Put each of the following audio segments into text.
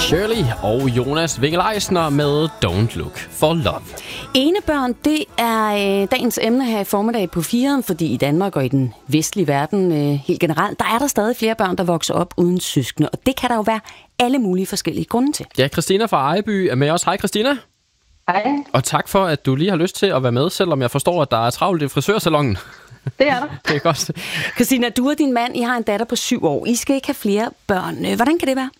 Shirley og Jonas Winkel-Eisner med Don't Look for Love. Enebørn, det er dagens emne her i formiddag på 4'eren, fordi i Danmark og i den vestlige verden helt generelt, der er der stadig flere børn, der vokser op uden søskende, og det kan der jo være alle mulige forskellige grunde til. Ja, Christina fra Ejby er med os. Hej Christina. Hej. Og tak for, at du lige har lyst til at være med, selvom jeg forstår, at der er travlt i frisørsalongen. Det er der. Det er godt. Christina, du og din mand, I har en datter på 7 år. I skal ikke have flere børn. Hvordan kan det være?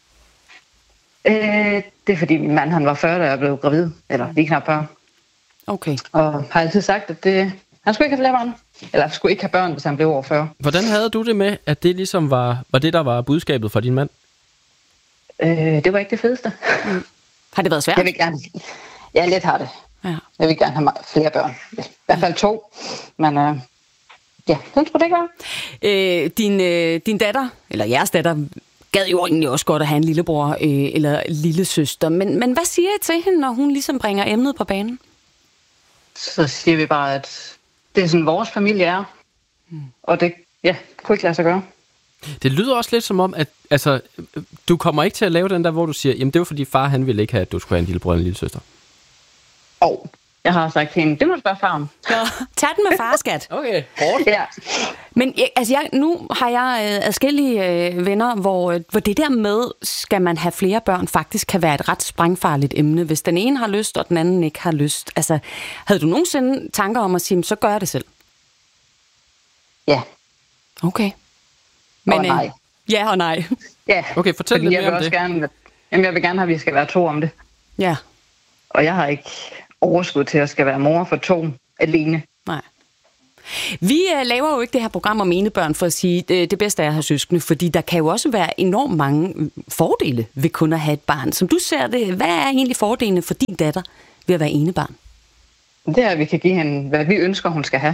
Det er fordi min mand han var 40, da jeg blev gravid. Eller lige knap 40. Okay. Og har altid sagt, at han skulle ikke have flere børn. Eller skulle ikke have børn, hvis han blev over 40. Hvordan havde du det med, at det ligesom var det, der var budskabet fra din mand? Det var ikke det fedeste. Har det været svært? Jeg vil gerne... Ja, lidt har det. Ja. Jeg vil gerne have flere børn. I hvert fald 2. Men ja, det skulle det ikke være. Din datter, eller jeres datter, gad jo egentlig også godt at have en lillebror eller lille søster. Men hvad siger I til hende, når hun ligesom bringer emnet på banen? Så siger vi bare, at det er sådan, vores familie er. Og det kunne ikke lade sig gøre. Det lyder også lidt som om, at altså, du kommer ikke til at lave den der, hvor du siger, jamen det var fordi far, han ville ikke have, at du skulle have en lillebror og en lille søster. Jeg har sagt til hende, det må du spørge far om. Tag den med far, skat. Okay, hårdt. Ja. Men nu har jeg adskillige venner, hvor det der med, skal man have flere børn, faktisk kan være et ret sprængfarligt emne, hvis den ene har lyst, og den anden ikke har lyst. Altså, havde du nogensinde tanker om at sige, så gør jeg det selv? Ja. Okay. Men, og nej. Ja og nej. Ja. Okay, fortæl lidt mere om det. Jeg vil gerne have, at vi skal være 2 om det. Ja. Og jeg har ikke overskud til at skal være mor for 2 alene. Nej. Vi laver jo ikke det her program om enebørn for at sige, det bedste er at have søskende, fordi der kan jo også være enormt mange fordele ved kun at have et barn. Som du ser det, hvad er egentlig fordelene for din datter ved at være enebarn? Det er, at vi kan give hende, hvad vi ønsker, hun skal have.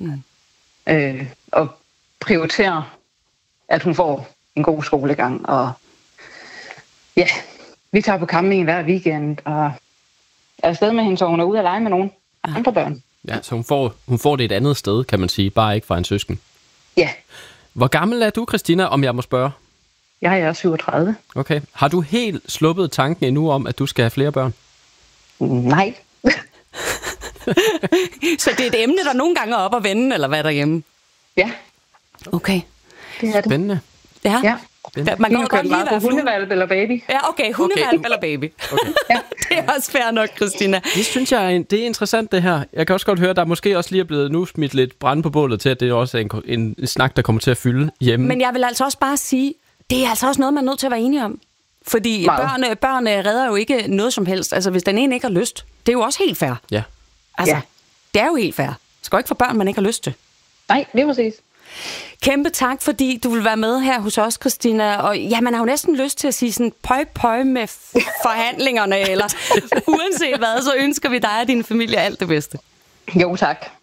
Og prioritere, at hun får en god skolegang. Og ja, vi tager på camping hver weekend, og er afsted med hende, så hun er ude at lege med nogle andre børn. Ja, så hun får det et andet sted, kan man sige, bare ikke fra en søsken. Ja. Hvor gammel er du, Christina, om jeg må spørge? Jeg er 37. Okay. Har du helt sluppet tanken endnu om, at du skal have flere børn? Nej. Så det er et emne, der nogle gange er op at vende, eller hvad derhjemme? Ja. Okay. Det er det. Spændende. Ja. Man kan godt lige være hundevalp eller baby. Ja, okay. Hundevalp eller baby. Okay. Ja. Det er også fair nok, Christina. Det synes jeg, det er interessant det her. Jeg kan også godt høre, der måske også lige er blevet nu smidt lidt brand på bålet til, at det også er en snak, der kommer til at fylde hjemme. Men jeg vil altså også bare sige, det er altså også noget, man er nødt til at være enige om. Fordi børn redder jo ikke noget som helst. Altså, hvis den ene ikke har lyst, det er jo også helt fair. Ja. Altså, det er jo helt fair. Skal ikke få børn, man ikke har lyst til. Nej, det er præcis. Kæmpe tak, fordi du vil være med her hos os, Christina. Og ja, man har jo næsten lyst til at sige sådan, pøj med forhandlingerne, eller uanset hvad, så ønsker vi dig og din familie alt det bedste. Jo, tak.